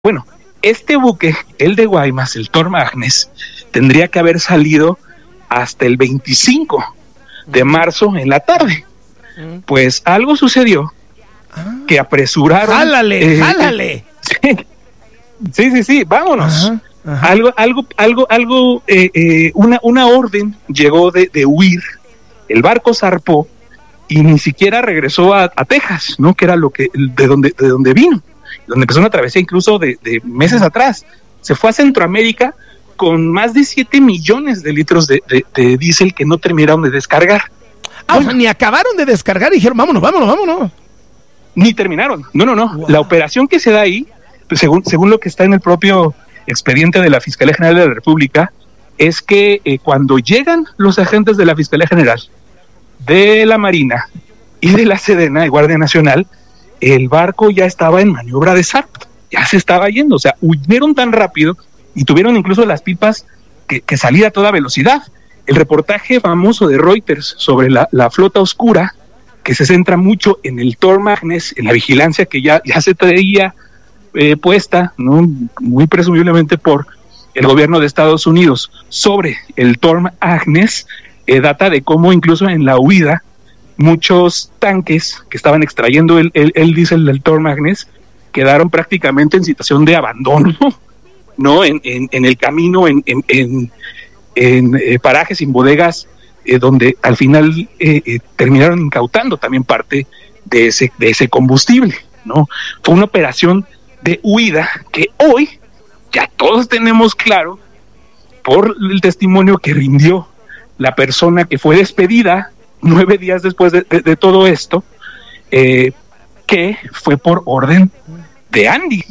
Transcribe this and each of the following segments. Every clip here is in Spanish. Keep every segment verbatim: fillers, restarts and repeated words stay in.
Bueno, este buque, el de Guaymas, el Torm Agnes, tendría que haber salido hasta el veinticinco de marzo en la tarde. Pues algo sucedió que apresuraron. ¡Jálale, eh, jálale! Sí, sí, sí, sí, vámonos. Ajá, ajá. Algo, algo, algo, algo, eh, eh, una, una orden llegó de, de huir. El barco zarpó y ni siquiera regresó a, a Texas, ¿no? Que era lo que, de donde, de donde vino, donde empezó una travesía incluso de, de meses atrás. Se fue a Centroamérica con más de siete millones de litros de, de, de diésel que no terminaron de descargar. Ah, bueno, o sea, ni acabaron de descargar y dijeron, vámonos, vámonos, vámonos. Ni terminaron. No, no, no. Wow. La operación que se da ahí, pues según, según lo que está en el propio expediente de la Fiscalía General de la República, es que eh, cuando llegan los agentes de la Fiscalía General, de la Marina y de la Sedena y Guardia Nacional, el barco ya estaba en maniobra de zarpe, ya se estaba yendo, o sea, huyeron tan rápido y tuvieron incluso las pipas que, que salir a toda velocidad. El reportaje famoso de Reuters sobre la, la flota oscura, que se centra mucho en el Torm Agnes, en la vigilancia que ya, ya se traía eh, puesta, ¿no? Muy presumiblemente por el gobierno de Estados Unidos sobre el Torm Agnes, eh, data de cómo incluso en la huida muchos tanques que estaban extrayendo el, el, el diésel del Torm Agnes quedaron prácticamente en situación de abandono, ¿no? En, en, en el camino, en, en, en, en eh, parajes, en bodegas, eh, donde al final eh, eh, terminaron incautando también parte de ese, de ese combustible, ¿no? Fue una operación de huida que hoy ya todos tenemos claro, por el testimonio que rindió la persona que fue despedida nueve días después de, de, de todo esto, eh, que fue por orden de Andy.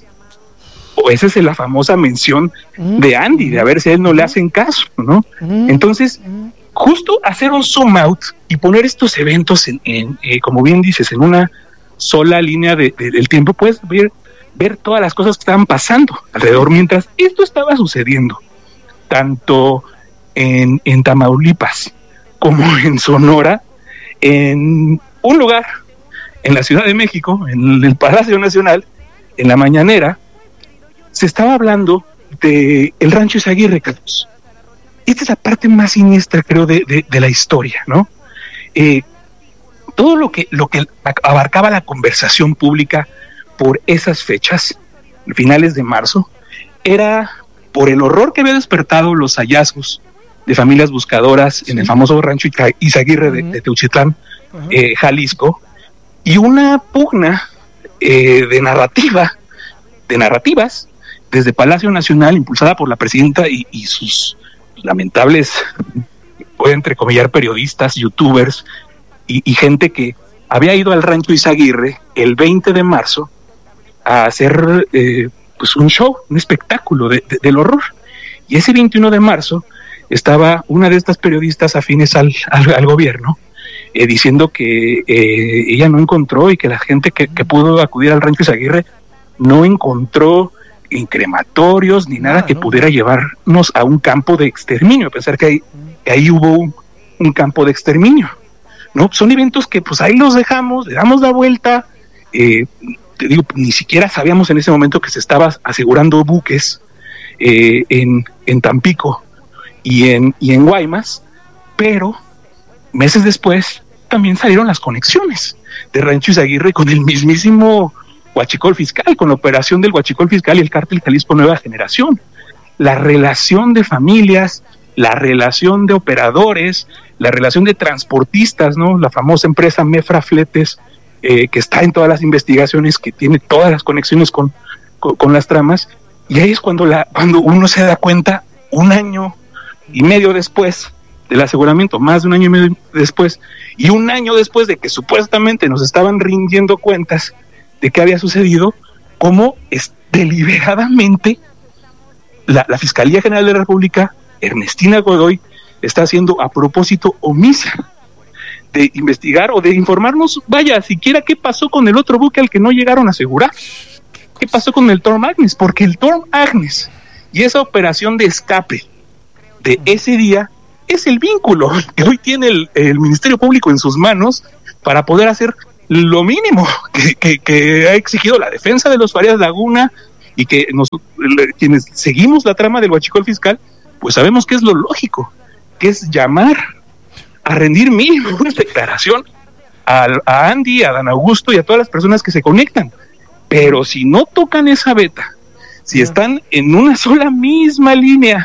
O esa es la famosa mención de Andy, de a ver si a él no le hacen caso, ¿no? Entonces, justo hacer un zoom out y poner estos eventos en, en eh, como bien dices, en una sola línea de, de, del tiempo, puedes ver, ver todas las cosas que estaban pasando alrededor mientras esto estaba sucediendo, tanto en, en Tamaulipas como en Sonora, en un lugar en la Ciudad de México, en el Palacio Nacional, en la mañanera, se estaba hablando de el Rancho Izaguirre, Carlos. Esta es la parte más siniestra, creo, de, de, de la historia, ¿no? Eh, todo lo que, lo que abarcaba la conversación pública por esas fechas, finales de marzo, era por el horror que había despertado los hallazgos de familias buscadoras sí. en el famoso Rancho Izaguirre uh-huh. de, de Teuchitlán, uh-huh. eh, Jalisco, y una pugna eh, de narrativa, de narrativas, desde Palacio Nacional, impulsada por la presidenta y, y sus lamentables, pueden entrecomillar, periodistas, youtubers y, y gente que había ido al Rancho Izaguirre el veinte de marzo a hacer eh, pues un show, un espectáculo de, de, del horror. Y ese veintiuno de marzo estaba una de estas periodistas afines al, al, al gobierno eh, diciendo que eh, ella no encontró y que la gente que, que pudo acudir al Rancho Izaguirre no encontró en crematorios ni nada ah, que no. pudiera llevarnos a un campo de exterminio, a pensar que ahí, que ahí hubo un, un campo de exterminio, ¿no? Son eventos que pues ahí los dejamos, le damos la vuelta, eh, te digo, ni siquiera sabíamos en ese momento que se estaba asegurando buques eh, en, en Tampico y en, y en Guaymas, pero meses después también salieron las conexiones de Rancho Izaguirre con el mismísimo Huachicol Fiscal, con la operación del Huachicol Fiscal y el Cártel Jalisco Nueva Generación. La relación de familias, la relación de operadores, la relación de transportistas, ¿no? La famosa empresa Mefra Fletes, eh, que está en todas las investigaciones, que tiene todas las conexiones con, con, con las tramas, y ahí es cuando, la, cuando uno se da cuenta, un año y medio después del aseguramiento, más de un año y medio después, y un año después de que supuestamente nos estaban rindiendo cuentas de qué había sucedido, cómo es deliberadamente la, la Fiscalía General de la República, Ernestina Godoy, está haciendo a propósito omisa de investigar o de informarnos, vaya, siquiera qué pasó con el otro buque al que no llegaron a asegurar, qué pasó con el Torm Agnes, porque el Torm Agnes y esa operación de escape de ese día es el vínculo que hoy tiene el, el Ministerio Público en sus manos para poder hacer lo mínimo que, que, que ha exigido la defensa de los Farías Laguna y que nos, quienes seguimos la trama del huachicol fiscal, pues sabemos que es lo lógico, que es llamar a rendir mínimo una declaración a, a Andy, a Dan Augusto y a todas las personas que se conectan. Pero si no tocan esa veta, si están en una sola misma línea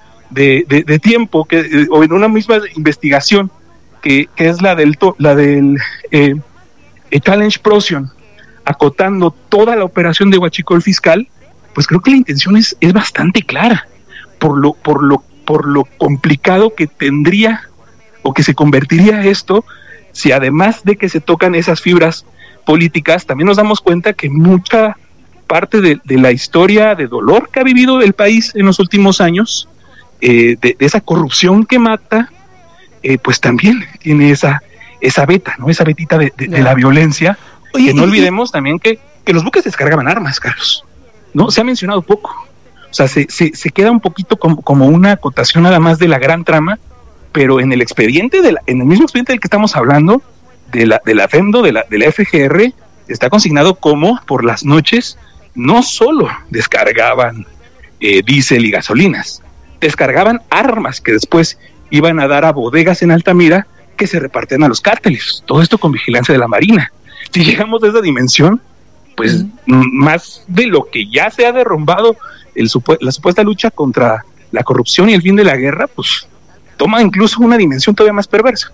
de, de, de tiempo que, o en una misma investigación que, que es la del, to, la del eh, Challenge Prosion, acotando toda la operación de huachicol fiscal, pues creo que la intención es, es bastante clara, por lo, por lo, por lo complicado que tendría o que se convertiría esto si además de que se tocan esas fibras políticas, también nos damos cuenta que mucha parte de, de la historia de dolor que ha vivido el país en los últimos años, eh, de, de esa corrupción que mata, eh, pues también tiene esa, esa veta, ¿no? Esa vetita de, de, de la violencia. Oye, que no y, olvidemos y... también que, que los buques descargaban armas, Carlos, ¿no? Se ha mencionado poco. O sea, se, se, se queda un poquito como, como una acotación nada más de la gran trama, pero en el expediente, de la, en el mismo expediente del que estamos hablando, de la, de la FEMDO, de la, de la F G R, está consignado como por las noches no solo descargaban eh, diésel y gasolinas, descargaban armas que después iban a dar a bodegas en Altamira que se repartían a los cárteles. Todo esto con vigilancia de la Marina. Si llegamos a esa dimensión, pues uh-huh. más de lo que ya se ha derrumbado el supu- la supuesta lucha contra la corrupción y el fin de la guerra, pues toma incluso una dimensión todavía más perversa.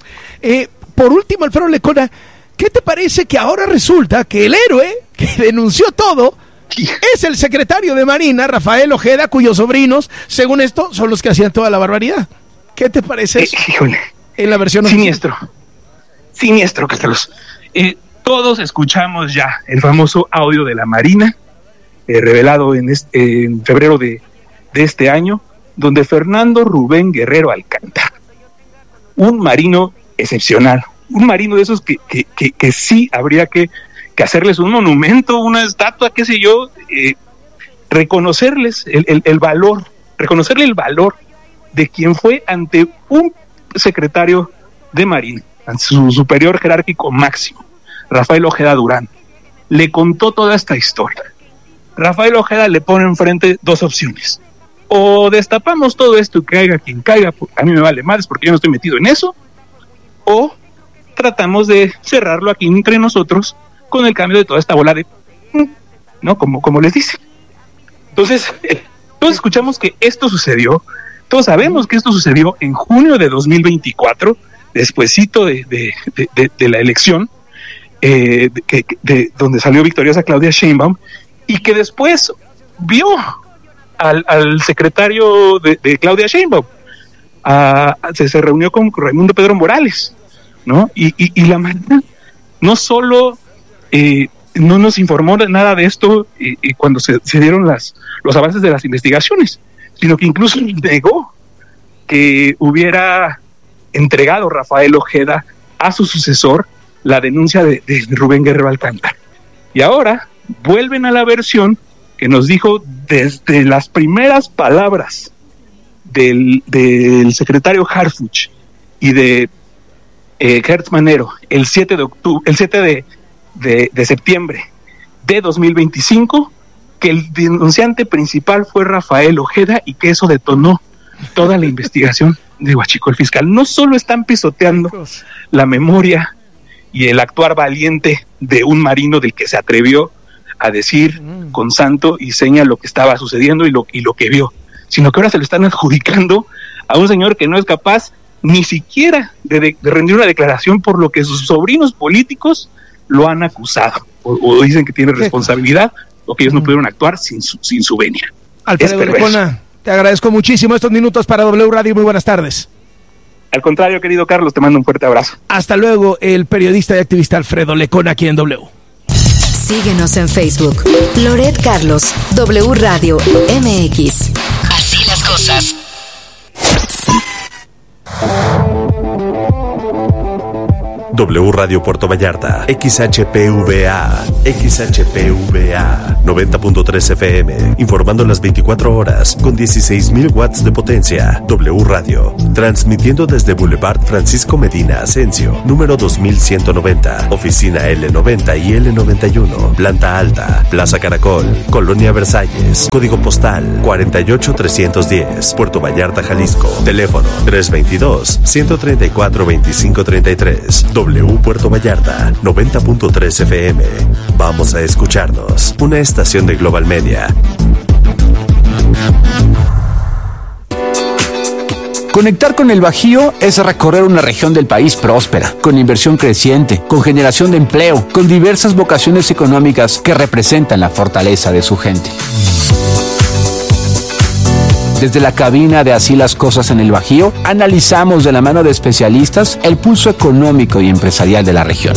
Eh, por último, Alfredo Lecona, ¿qué te parece que ahora resulta que el héroe que denunció todo es el secretario de Marina, Rafael Ojeda, cuyos sobrinos, según esto, son los que hacían toda la barbaridad? ¿Qué te parece eso? Eh, híjole. En la versión Siniestro. Oficial. Siniestro, Carlos. Eh, todos escuchamos ya el famoso audio de la Marina, eh, revelado en, este, en febrero de, de este año, donde Fernando Rubén Guerrero Alcántara, un marino excepcional, un marino de esos que, que, que, que sí habría que, que hacerles un monumento, una estatua, qué sé yo, eh, reconocerles el, el, el valor, reconocerle el valor de quien fue ante un secretario de Marina, ante su superior jerárquico máximo, Rafael Ojeda Durán. Le contó toda esta historia. Rafael Ojeda le pone enfrente dos opciones: o destapamos todo esto y caiga quien caiga, a mí me vale madres porque yo no estoy metido en eso, o tratamos de cerrarlo aquí entre nosotros con el cambio de toda esta bola de, ¿no? Como, como les dice. Entonces, eh, todos escuchamos que esto sucedió, todos sabemos que esto sucedió en junio de dos mil veinticuatro, despuesito de, de, de, de, de la elección, eh, de, de, de donde salió victoriosa Claudia Sheinbaum, y que después vio al, al secretario de, de Claudia Sheinbaum, a, a, se, se reunió con Raimundo Pedro Morales, ¿no? Y, y, y la Marina no solo eh, no nos informó de nada de esto y, y cuando se, se dieron las, los avances de las investigaciones, sino que incluso negó que hubiera entregado Rafael Ojeda a su sucesor la denuncia de, de Rubén Guerrero Alcántara. Y ahora vuelven a la versión que nos dijo desde las primeras palabras del, del secretario Harfuch y de eh, Gertz Manero el siete de octubre, el siete de, de, de septiembre de dos mil veinticinco, que el denunciante principal fue Rafael Ojeda y que eso detonó toda la investigación de huachicol fiscal. No solo están pisoteando la memoria y el actuar valiente de un marino del que se atrevió a decir mm. con santo y seña lo que estaba sucediendo y lo, y lo que vio, sino que ahora se lo están adjudicando a un señor que no es capaz ni siquiera de, de, de rendir una declaración por lo que sus sobrinos políticos lo han acusado, o, o dicen que tiene responsabilidad, o que ellos no pudieron actuar sin su, sin su venia. Alfredo Lecona, te agradezco muchísimo estos minutos para W Radio. Muy buenas tardes. Al contrario, querido Carlos, te mando un fuerte abrazo. Hasta luego, el periodista y activista Alfredo Lecona aquí en W. Síguenos en Facebook, Loret Carlos, W Radio M X. Así las cosas. W Radio Puerto Vallarta, X H P V A, X H P V A, noventa punto tres F M, informando las veinticuatro horas con dieciséis mil watts de potencia. W Radio, transmitiendo desde Boulevard Francisco Medina Asensio, número dos mil ciento noventa, oficina L noventa y L noventa y uno, planta alta, Plaza Caracol, Colonia Versalles, código postal cuarenta y ocho trescientos diez, Puerto Vallarta, Jalisco, teléfono tres veintidós, ciento treinta y cuatro, veinticinco treinta y tres. W Puerto Vallarta, noventa punto tres F M. Vamos a escucharnos. Una estación de Global Media. Conectar con el Bajío es recorrer una región del país próspera, con inversión creciente, con generación de empleo, con diversas vocaciones económicas que representan la fortaleza de su gente. Desde la cabina de Así las Cosas en el Bajío, analizamos de la mano de especialistas el pulso económico y empresarial de la región.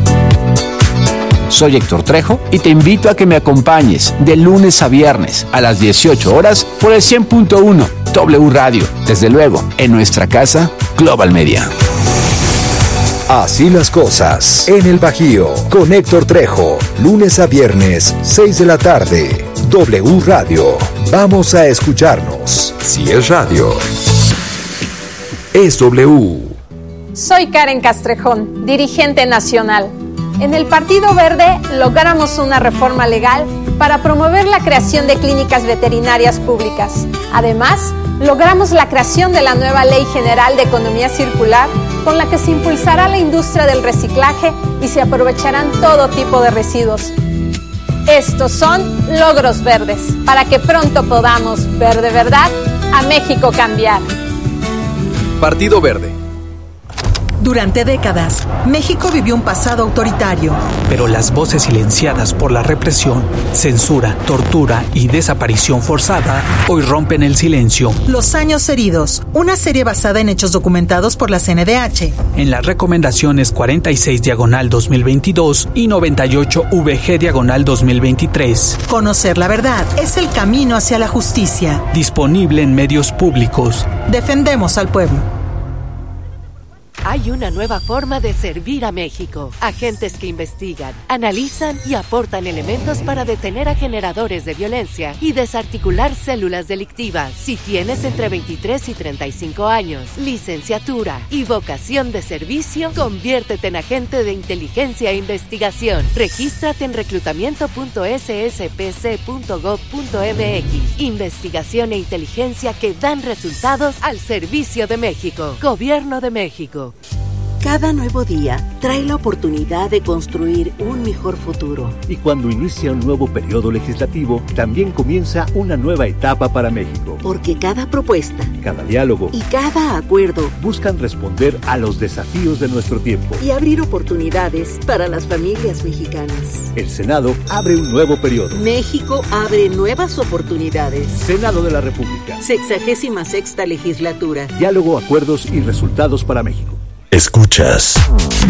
Soy Héctor Trejo y te invito a que me acompañes de lunes a viernes a las dieciocho horas por el cien punto uno W Radio, desde luego en nuestra casa Global Media. Así las Cosas en el Bajío con Héctor Trejo, lunes a viernes, seis de la tarde. W Radio. Vamos a escucharnos. Si es radio, es W. Soy Karen Castrejón, dirigente nacional. En el Partido Verde logramos una reforma legal para promover la creación de clínicas veterinarias públicas. Además, logramos la creación de la nueva Ley General de Economía Circular, con la que se impulsará la industria del reciclaje y se aprovecharán todo tipo de residuos. Estos son logros verdes, para que pronto podamos ver de verdad a México cambiar. Partido Verde. Durante décadas, México vivió un pasado autoritario. Pero las voces silenciadas por la represión, censura, tortura y desaparición forzada hoy rompen el silencio. Los años heridos, una serie basada en hechos documentados por la C N D H. En las recomendaciones cuarenta y seis diagonal dos mil veintidós y noventa y ocho V G diagonal dos mil veintitrés. Conocer la verdad es el camino hacia la justicia. Disponible en medios públicos. Defendemos al pueblo. Hay una nueva forma de servir a México. Agentes que investigan, analizan y aportan elementos para detener a generadores de violencia y desarticular células delictivas. Si tienes entre veintitrés y treinta y cinco años, licenciatura y vocación de servicio, conviértete en agente de inteligencia e investigación. Regístrate en reclutamiento punto s s p c punto gov punto m x. Investigación e inteligencia que dan resultados al servicio de México. Gobierno de México. Cada nuevo día trae la oportunidad de construir un mejor futuro. Y cuando inicia un nuevo periodo legislativo, también comienza una nueva etapa para México. Porque cada propuesta, cada diálogo y cada acuerdo buscan responder a los desafíos de nuestro tiempo y abrir oportunidades para las familias mexicanas. El Senado abre un nuevo periodo. México abre nuevas oportunidades. Senado de la República. Sexagésima sexta legislatura. Diálogo, acuerdos y resultados para México. Escuchas